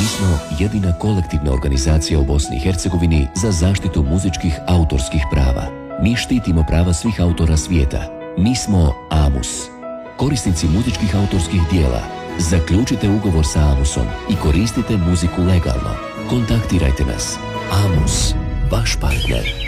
Mi smo jedina kolektivna organizacija u Bosni i Hercegovini za zaštitu muzičkih autorskih prava. Mi štitimo prava svih autora svijeta. Mi smo AMUS. Korisnici muzičkih autorskih dijela, zaključite ugovor sa AMUSom i koristite muziku legalno. Kontaktirajte nas. AMUS, vaš partner.